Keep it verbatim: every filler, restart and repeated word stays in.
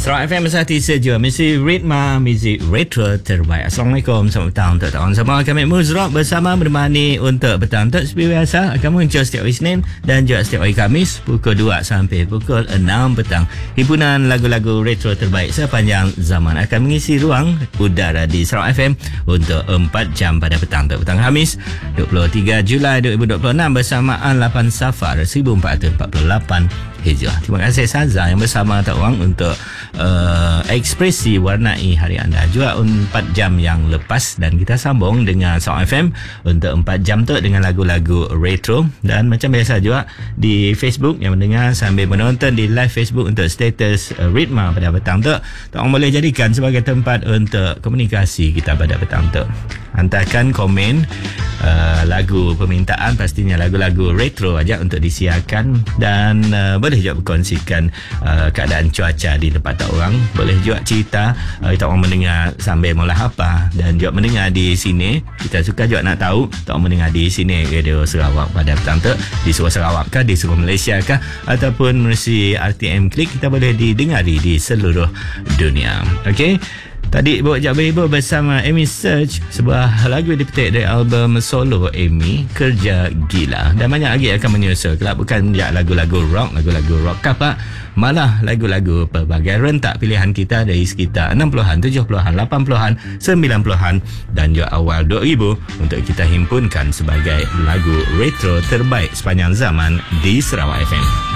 Sarawak F M Mesati saja. Mesti ritma muzik retro terbaik. Assalamualaikum, selamat petang untuk tahun sama. Kami Muzrock bersama menemani untuk petang untuk seperti biasa akan muncul setiap hari Senin dan juga setiap hari Khamis pukul dua sampai pukul enam petang. Himpunan lagu-lagu retro terbaik sepanjang zaman akan mengisi ruang udara di Sarawak F M untuk empat jam pada petang untuk petang Khamis dua puluh tiga Julai dua ribu dua puluh enam bersamaan lapan Safar seribu empat ratus empat puluh lapan Hijrah. Terima kasih Saza yang bersama Tok Wang untuk uh, ekspresi warnai hari anda juga empat jam yang lepas, dan kita sambung dengan Sarawak F M untuk empat jam tu dengan lagu-lagu retro. Dan macam biasa juga di Facebook yang mendengar sambil menonton di live Facebook untuk status uh, ritma pada petang tu, Tok Wang boleh jadikan sebagai tempat untuk komunikasi kita pada petang tu. Hantarkan komen uh, lagu permintaan, pastinya lagu-lagu retro aja untuk disiarkan, dan uh, boleh juga berkongsikan uh, keadaan cuaca di tempat tak orang. Boleh juga cerita uh, tak orang mendengar sambil mula apa, dan juga mendengar di sini. Kita suka juga nak tahu tak orang mendengar di sini Radio Sarawak pada petang tu di seluruh Sarawak kah, di seluruh Malaysia kah, ataupun melalui R T M Klik kita boleh didengari di seluruh dunia. Okey. Tadi bawa jap berhibur bersama Amy Search, sebuah lagu dipetik dari album solo Amy, Kerja Gila. Dan banyak lagi akan menyusul. Kelak bukan ya lagu-lagu rock, lagu-lagu rock kapak, malah lagu-lagu pelbagai rentak pilihan kita dari sekitar enam puluhan, tujuh puluhan, lapan puluhan, sembilan puluhan dan juga awal dua ribu untuk kita himpunkan sebagai lagu retro terbaik sepanjang zaman di Sarawak F M.